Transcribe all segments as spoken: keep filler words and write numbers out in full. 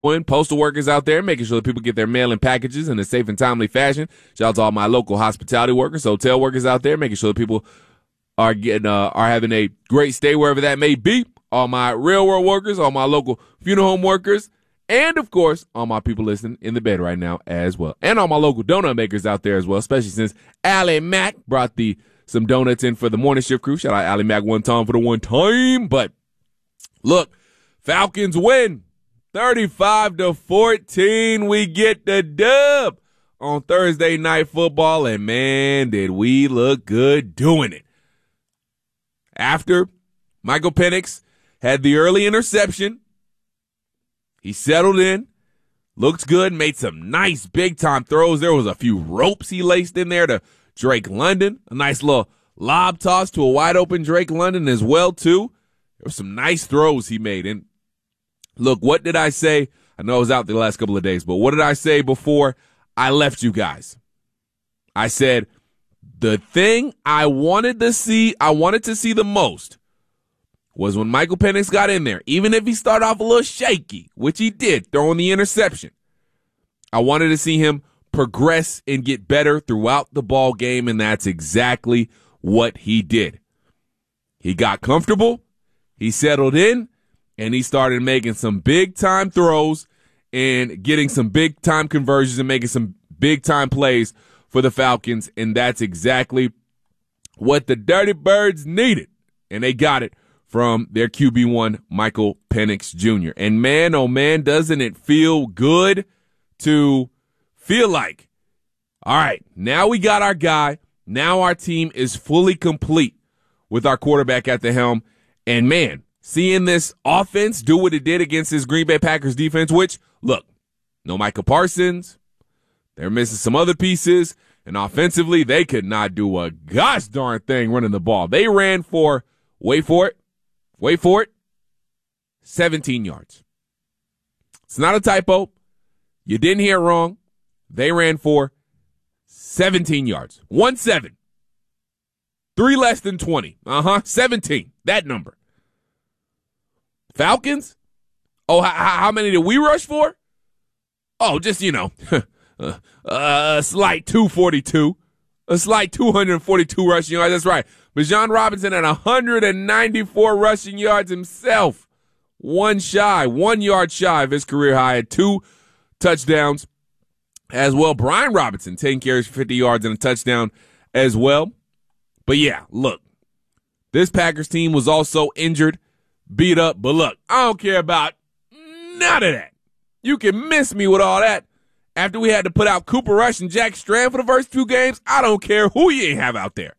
postal workers out there, making sure that people get their mail and packages in a safe and timely fashion. Shout out to all my local hospitality workers, hotel workers out there, making sure that people are getting uh, are having a great stay wherever that may be. All my real world workers, all my local funeral home workers, and of course, all my people listening in the bed right now as well, and all my local donut makers out there as well. Especially since Allie Mack brought the some donuts in for the morning shift crew. Shout out Allie Mack one time for the one time. But look, Falcons win. thirty-five to fourteen, we get the dub on Thursday Night Football, and man, did we look good doing it. After Michael Penix had the early interception, he settled in, looked good, made some nice big-time throws. There was a few ropes he laced in there to Drake London, a nice little lob toss to a wide-open Drake London as well, too. There were some nice throws he made, and look, what did I say? I know I was out the last couple of days, but what did I say before I left you guys? I said the thing I wanted to see, I wanted to see the most was when Michael Penix got in there, even if he started off a little shaky, which he did, throwing the interception. I wanted to see him progress and get better throughout the ball game, and that's exactly what he did. He got comfortable, he settled in, and he started making some big-time throws and getting some big-time conversions and making some big-time plays for the Falcons, and that's exactly what the Dirty Birds needed, and they got it from their Q B one, Michael Penix Junior And man, oh man, doesn't it feel good to feel like, all right, now we got our guy, now our team is fully complete with our quarterback at the helm, and man, seeing this offense do what it did against this Green Bay Packers defense, which, look, no Micah Parsons. They're missing some other pieces. And offensively, they could not do a gosh darn thing running the ball. They ran for, wait for it, wait for it, seventeen yards. It's not a typo. You didn't hear it wrong. They ran for seventeen yards. One seven. Three less than twenty. Uh-huh. seventeen. That number. Falcons? Oh, how, how many did we rush for? Oh, just, you know, uh, a slight two forty-two. A slight two forty-two rushing yards. That's right. Bijan Robinson at one hundred ninety-four rushing yards himself. One shy, one yard shy of his career high at two touchdowns as well. Brian Robinson, ten carries for fifty yards and a touchdown as well. But yeah, look, this Packers team was also injured, beat up, but look, I don't care about none of that. You can miss me with all that. After we had to put out Cooper Rush and Jack Strand for the first two games, I don't care who you have out there.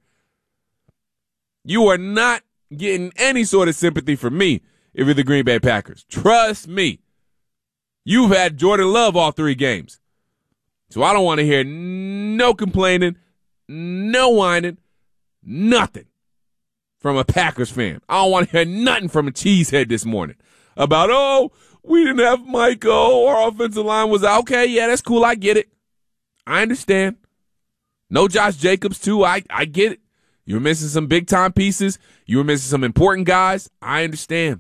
You are not getting any sort of sympathy from me if you're the Green Bay Packers. Trust me. You've had Jordan Love all three games. So I don't want to hear no complaining, no whining, nothing from a Packers fan. I don't want to hear nothing from a cheesehead this morning about, oh, we didn't have Michael, our offensive line was out. Okay, yeah, that's cool. I get it. I understand. No Josh Jacobs, too. I, I get it. You were missing some big-time pieces. You were missing some important guys. I understand.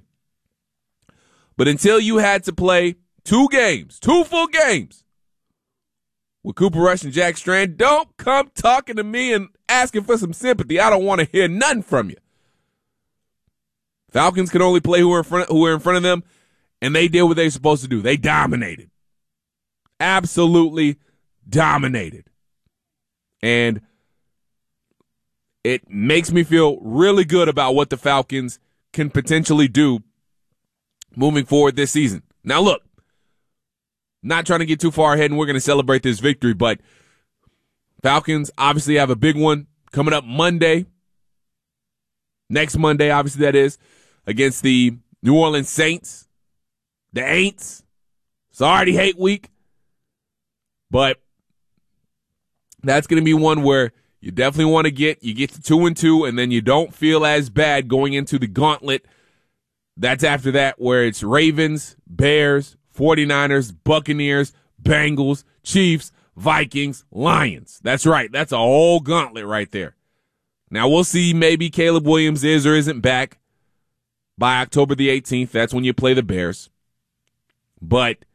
But until you had to play two games, two full games with Cooper Rush and Jack Strand, don't come talking to me and asking for some sympathy. I don't want to hear nothing from you. Falcons can only play who are in front, who are in front of them, and they did what they were supposed to do. They dominated. Absolutely dominated. And it makes me feel really good about what the Falcons can potentially do moving forward this season. Now, look, not trying to get too far ahead, and we're going to celebrate this victory, but Falcons obviously have a big one coming up Monday. Next Monday, obviously, that is, against the New Orleans Saints. The Aints. It's already hate week. But that's going to be one where you definitely want to get, you get to two and two, and then you don't feel as bad going into the gauntlet. That's after that, where it's Ravens, Bears, forty-niners, Buccaneers, Bengals, Chiefs, Vikings, Lions. That's right. That's a whole gauntlet right there. Now, we'll see maybe Caleb Williams is or isn't back by October the eighteenth. That's when you play the Bears. But